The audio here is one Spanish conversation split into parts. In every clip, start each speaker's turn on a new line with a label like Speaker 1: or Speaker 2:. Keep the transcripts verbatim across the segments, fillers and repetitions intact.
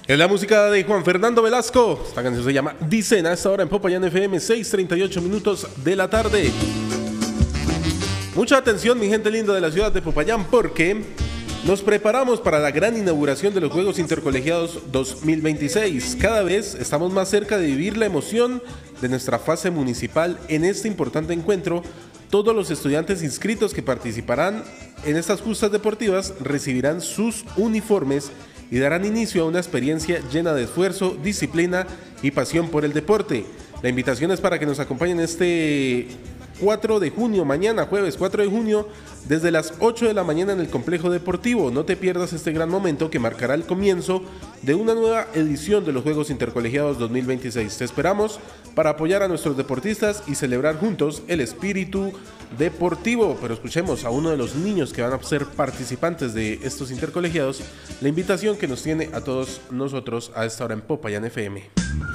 Speaker 1: Es la música de Juan Fernando Velasco. Esta canción se llama Dicen, a esta hora en Popayán F M, seis treinta y ocho minutos de la tarde. Mucha atención, mi gente linda de la ciudad de Popayán, porque nos preparamos para la gran inauguración de los Juegos Intercolegiados dos mil veintiséis. Cada vez estamos más cerca de vivir la emoción de nuestra fase municipal en este importante encuentro. Todos los estudiantes inscritos que participarán en estas justas deportivas recibirán sus uniformes y darán inicio a una experiencia llena de esfuerzo, disciplina y pasión por el deporte. La invitación es para que nos acompañen este cuatro de junio, mañana jueves cuatro de junio, desde las ocho de la mañana en el complejo deportivo. No te pierdas este gran momento que marcará el comienzo de una nueva edición de los Juegos Intercolegiados dos mil veintiséis. Te esperamos para apoyar a nuestros deportistas y celebrar juntos el espíritu deportivo. Pero escuchemos a uno de los niños que van a ser participantes de estos intercolegiados, la invitación que nos tiene a todos nosotros a esta hora en Popayán F M.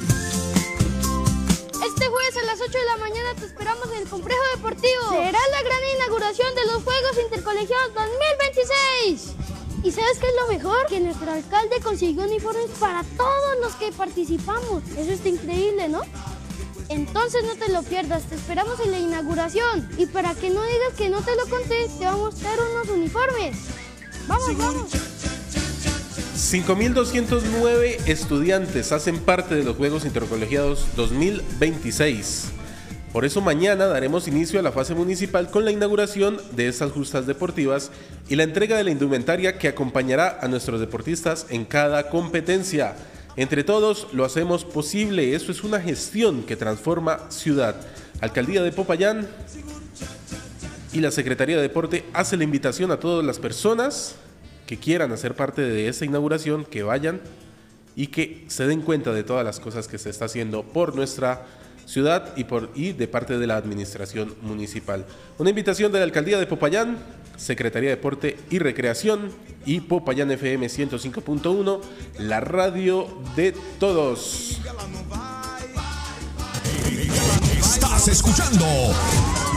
Speaker 2: Este jueves a las ocho de la mañana te esperamos en el complejo deportivo. Será la gran inauguración de los Juegos Intercolegiados dos mil veintiséis. ¿Y sabes qué es lo mejor? Que nuestro alcalde consiguió uniformes para todos los que participamos. Eso está increíble, ¿no? Entonces no te lo pierdas, te esperamos en la inauguración. Y para que no digas que no te lo conté, te vamos a dar unos uniformes. Vamos, vamos.
Speaker 1: cinco mil doscientos nueve estudiantes hacen parte de los Juegos Intercolegiados dos mil veintiséis. Por eso mañana daremos inicio a la fase municipal con la inauguración de estas justas deportivas y la entrega de la indumentaria que acompañará a nuestros deportistas en cada competencia. Entre todos lo hacemos posible. Eso es una gestión que transforma ciudad. Alcaldía de Popayán y la Secretaría de Deporte hace la invitación a todas las personas que quieran hacer parte de esta inauguración, que vayan y que se den cuenta de todas las cosas que se está haciendo por nuestra ciudad y, por, y de parte de la administración municipal. Una invitación de la Alcaldía de Popayán, Secretaría de Deporte y Recreación y Popayán F M ciento cinco punto uno, la radio de todos.
Speaker 3: Estás escuchando